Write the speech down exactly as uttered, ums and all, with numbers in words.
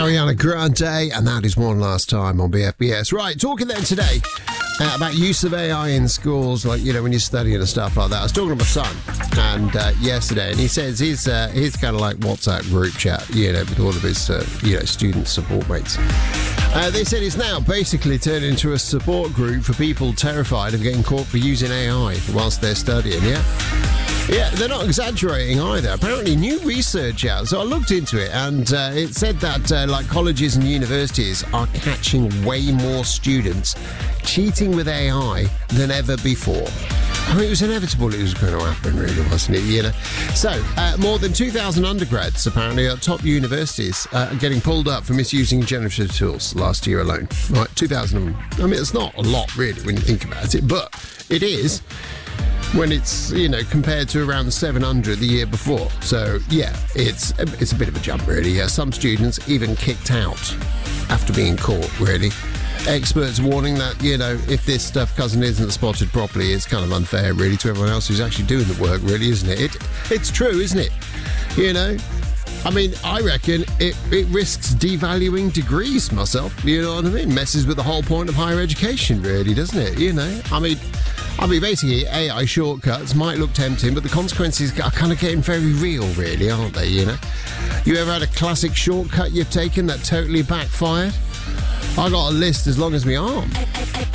Ariana Grande, and that is One Last Time on B F B S. Right, talking then today uh, about use of A I in schools, like, you know, when you're studying and stuff like that. I was talking to my son and uh, yesterday, and he says he's uh, he's kind of like WhatsApp group chat, you know, with all of his, uh, you know, student support mates. Uh, they said it's now basically turned into a support group for people terrified of getting caught for using A I whilst they're studying, yeah? Yeah, they're not exaggerating either. Apparently, new research out. So I looked into it, and uh, it said that uh, like colleges and universities are catching way more students cheating with A I than ever before. I mean, it was inevitable it was going to happen, really, wasn't it? You know. So, uh, more than two thousand undergrads, apparently, at top universities uh, are getting pulled up for misusing generative tools last year alone. Right, two thousand. I mean, it's not a lot, really, when you think about it, but it is when it's, you know, compared to around the seven hundred the year before. So, yeah, it's it's a bit of a jump, really. Yeah, some students even kicked out after being caught, really. Experts warning that, you know, if this stuff cousin isn't spotted properly, it's kind of unfair, really, to everyone else who's actually doing the work, really, isn't it? it it's true, isn't it? You know? I mean, I reckon it, it risks devaluing degrees, myself. You know what I mean? Messes with the whole point of higher education, really, doesn't it? You know? I mean... I mean, basically, A I shortcuts might look tempting, but the consequences are kind of getting very real, really, aren't they, you know? You ever had a classic shortcut you've taken that totally backfired? I got a list as long as my arm.